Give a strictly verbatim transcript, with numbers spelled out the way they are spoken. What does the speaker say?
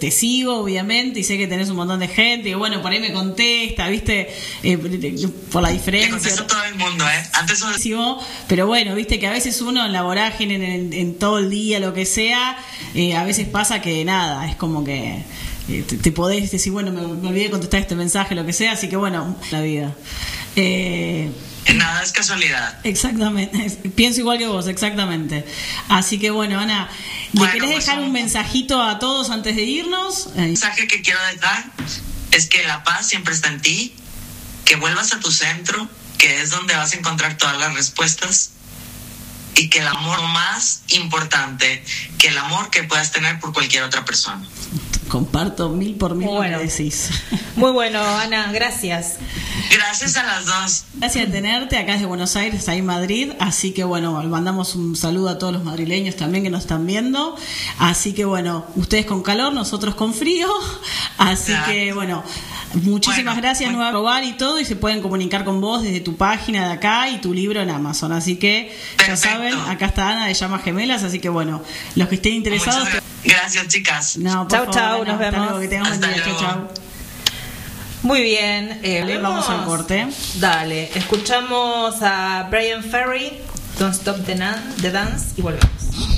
te sigo, obviamente, y sé que tenés un montón de gente, y bueno, por ahí me contesta, ¿viste? Eh, por la diferencia. Me contesta todo el mundo, ¿eh? Antes no... Pero bueno, ¿viste? Que a veces uno en la vorágine, en, en todo el día, lo que sea, eh, a veces pasa que nada, es como que eh, te, te podés decir, bueno, me, me olvidé de contestar este mensaje, lo que sea, así que bueno, la vida. Eh... Nada es casualidad. Exactamente, pienso igual que vos, exactamente. Así que bueno, Ana, ¿le bueno, querés pues dejar un... un mensajito a todos antes de irnos? El mensaje que quiero dejar es que la paz siempre está en ti, que vuelvas a tu centro, que es donde vas a encontrar todas las respuestas, y que el amor más importante que el amor que puedas tener por cualquier otra persona. Comparto mil por mil bueno, lo que decís. Muy bueno, Ana, gracias. Gracias a las dos. Gracias de tenerte acá desde Buenos Aires, ahí en Madrid. Así que bueno, mandamos un saludo a todos los madrileños también que nos están viendo. Así que bueno, ustedes con calor, nosotros con frío. Así ya. que bueno, muchísimas bueno, gracias, bueno. Nueva y todo. Y se pueden comunicar con vos desde tu página de acá y tu libro en Amazon. Así que perfecto. Ya saben, acá está Ana de Llamas Gemelas. Así que bueno, los que estén interesados. Gracias, chicas. No, chau, favor, chau, Ana, nos vemos. Luego, que tengamos buen día. Chau, chau. Muy bien, eh, Dale, vamos al corte. Dale, escuchamos a Brian Ferry, Don't Stop the, nan- the Dance y volvemos.